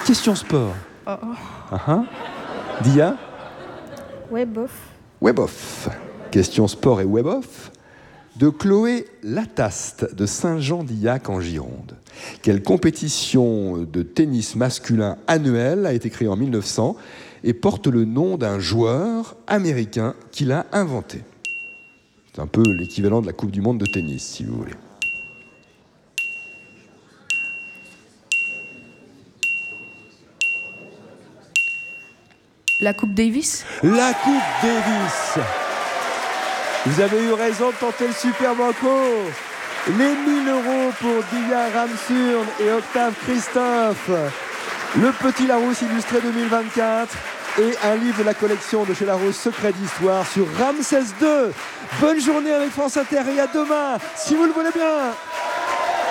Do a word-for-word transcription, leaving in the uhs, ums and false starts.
Question sport. Oh, oh. Uh-huh. Dia? Ouais, bof. Weboff. Question sport et Weboff. De Chloé Lataste de Saint-Jean-d'Illac en Gironde. Quelle compétition de tennis masculin annuelle a été créée en mille neuf cents et porte le nom d'un joueur américain qui l'a inventé? C'est un peu l'équivalent de la Coupe du Monde de tennis, si vous voulez. La Coupe Davis? La Coupe Davis. Vous avez eu raison de tenter le Super Banco. Les mille euros pour Dia Ramsurn et Octave Christophe. Le Petit Larousse illustré deux mille vingt-quatre et un livre de la collection de chez Larousse, Secret d'Histoire sur Ramsès deux. Bonne journée avec France Inter et à demain, si vous le voulez bien.